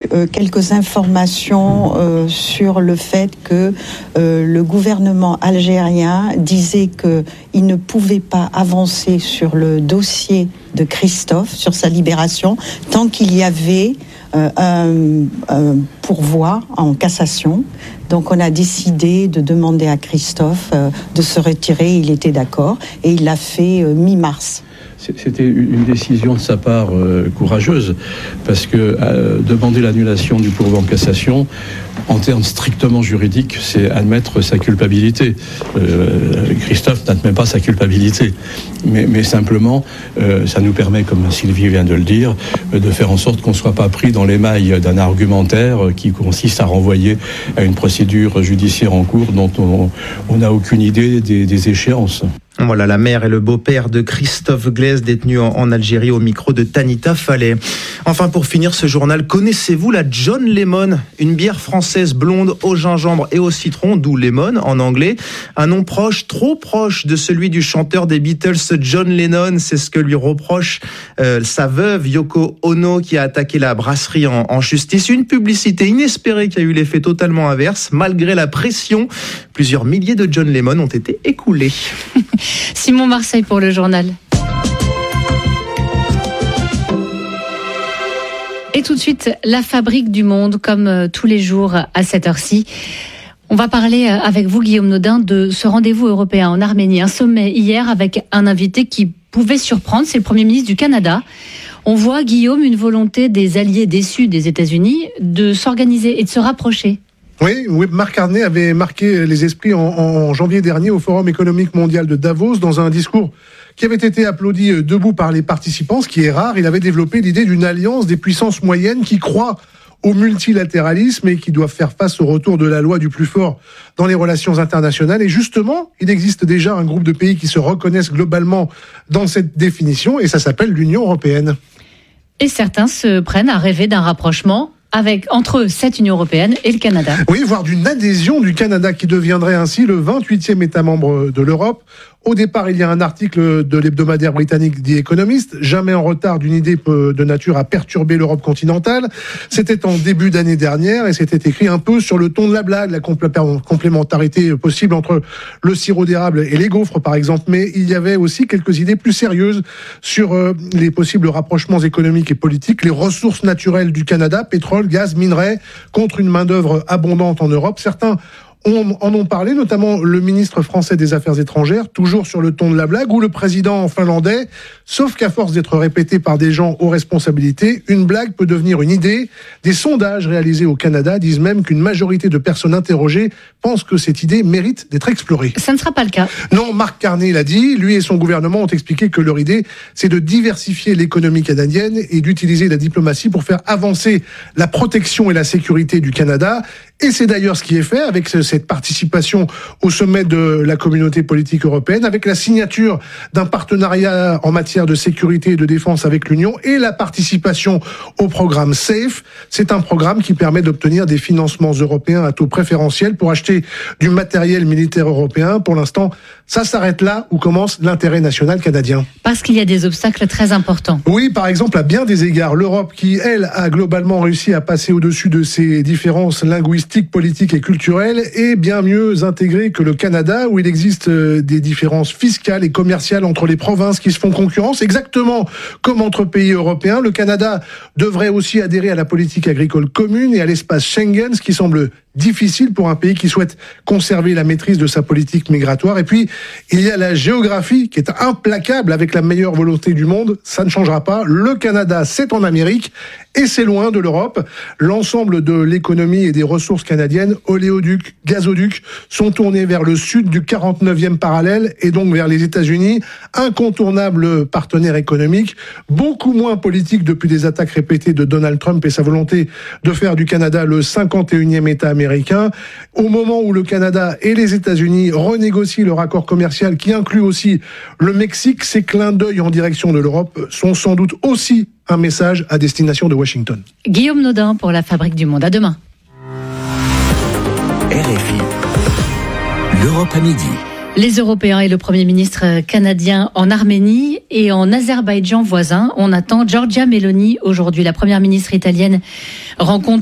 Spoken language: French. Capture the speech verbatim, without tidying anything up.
euh, quelques informations euh, sur le fait que euh, le gouvernement algérien disait qu'il ne pouvait pas avancer sur le dossier de Christophe, sur sa libération, tant qu'il y avait euh, un, un pourvoi en cassation. Donc on a décidé de demander à Christophe euh, de se retirer, il était d'accord, et il l'a fait euh, mi-mars. C'était une décision de sa part euh, courageuse, parce que euh, demander l'annulation du pourvoi en cassation, en termes strictement juridiques, c'est admettre sa culpabilité. Euh, Christophe n'admet pas sa culpabilité, mais, mais simplement, euh, ça nous permet, comme Sylvie vient de le dire, de faire en sorte qu'on ne soit pas pris dans les mailles d'un argumentaire qui consiste à renvoyer à une procédure judiciaire en cours dont on n'a aucune idée des, des échéances. Voilà la mère et le beau-père de Christophe Glaise, détenu en, en Algérie, au micro de Tanita Fallet. Enfin, pour finir ce journal, connaissez-vous la John Lemon, une bière française blonde au gingembre et au citron, d'où Lemon en anglais, un nom proche, trop proche de celui du chanteur des Beatles John Lennon. C'est ce que lui reproche euh, sa veuve Yoko Ono, qui a attaqué la brasserie en, en justice. Une publicité inespérée qui a eu l'effet totalement inverse. Malgré la pression, plusieurs milliers de John Lemon ont été écoulés. Simon Marseille pour le journal. Et tout de suite, la fabrique du monde, comme euh, tous les jours à cette heure-ci. On va parler euh, avec vous, Guillaume Nodin, de ce rendez-vous européen en Arménie. Un sommet hier avec un invité qui pouvait surprendre, c'est le Premier ministre du Canada. On voit, Guillaume, une volonté des alliés déçus des États-Unis de s'organiser et de se rapprocher. Oui, oui, Mark Carney avait marqué les esprits en, en janvier dernier au Forum économique mondial de Davos dans un discours qui avait été applaudi debout par les participants, ce qui est rare. Il avait développé l'idée d'une alliance des puissances moyennes qui croient au multilatéralisme et qui doivent faire face au retour de la loi du plus fort dans les relations internationales. Et justement, il existe déjà un groupe de pays qui se reconnaissent globalement dans cette définition, et ça s'appelle l'Union européenne. Et certains se prennent à rêver d'un rapprochement avec, entre cette Union européenne et le Canada. Oui, voire d'une adhésion du Canada qui deviendrait ainsi le vingt-huitième État membre de l'Europe. Au départ, il y a un article de l'hebdomadaire britannique The Economist, jamais en retard d'une idée de nature à perturber l'Europe continentale. C'était en début d'année dernière et c'était écrit un peu sur le ton de la blague, la complémentarité possible entre le sirop d'érable et les gaufres, par exemple. Mais il y avait aussi quelques idées plus sérieuses sur les possibles rapprochements économiques et politiques, les ressources naturelles du Canada, pétrole, gaz, minerais, contre une main-d'œuvre abondante en Europe. Certains On en ont parlé, notamment le ministre français des Affaires étrangères, toujours sur le ton de la blague, ou le président finlandais, sauf qu'à force d'être répété par des gens aux responsabilités, une blague peut devenir une idée. Des sondages réalisés au Canada disent même qu'une majorité de personnes interrogées pensent que cette idée mérite d'être explorée. Ça ne sera pas le cas. Non, Mark Carney l'a dit, lui et son gouvernement ont expliqué que leur idée, c'est de diversifier l'économie canadienne et d'utiliser la diplomatie pour faire avancer la protection et la sécurité du Canada. Et c'est d'ailleurs ce qui est fait avec cette participation au sommet de la communauté politique européenne, avec la signature d'un partenariat en matière de sécurité et de défense avec l'Union et la participation au programme SAFE. C'est un programme qui permet d'obtenir des financements européens à taux préférentiel pour acheter du matériel militaire européen. Pour l'instant, ça s'arrête là où commence l'intérêt national canadien. Parce qu'il y a des obstacles très importants. Oui, par exemple, à bien des égards, l'Europe qui, elle, a globalement réussi à passer au-dessus de ses différences linguistiques, politiques et culturelles est bien mieux intégrée que le Canada, où il existe des différences fiscales et commerciales entre les provinces qui se font concurrence, exactement comme entre pays européens. Le Canada devrait aussi adhérer à la politique agricole commune et à l'espace Schengen, ce qui semble difficile pour un pays qui souhaite conserver la maîtrise de sa politique migratoire. Et puis, il y a la géographie qui est implacable avec la meilleure volonté du monde. Ça ne changera pas. Le Canada, c'est en Amérique et c'est loin de l'Europe. L'ensemble de l'économie et des ressources canadiennes, oléoducs, gazoducs, sont tournés vers le sud du quarante-neuvième parallèle et donc vers les États-Unis. Incontournable partenaire économique, beaucoup moins politique depuis des attaques répétées de Donald Trump et sa volonté de faire du Canada le cinquante et unième État américain. Au moment où le Canada et les États-Unis renégocient leur accord commercial qui inclut aussi le Mexique, ces clins d'œil en direction de l'Europe sont sans doute aussi un message à destination de Washington. Guillaume Nodin pour la Fabrique du Monde. À demain. R F I, l'Europe à midi. Les Européens et le Premier ministre canadien en Arménie et en Azerbaïdjan voisin. On attend Giorgia Meloni aujourd'hui. La Première ministre italienne rencontre